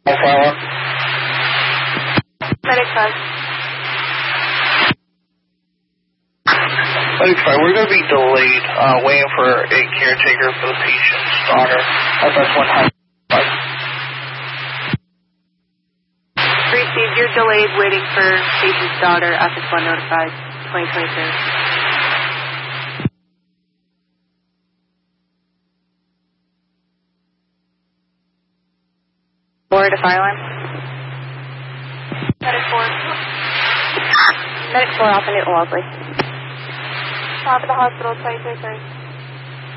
Alpha. Medic 5. Medic 5, we're going to be delayed, waiting for a caretaker for the patient's daughter. That's 100. Received, you're delayed waiting for patient's daughter. FS1 notified. 2022. Forward to fire line. Medic 4. Medic 4 off of Newton Wellesley. Top of the hospital, 2023.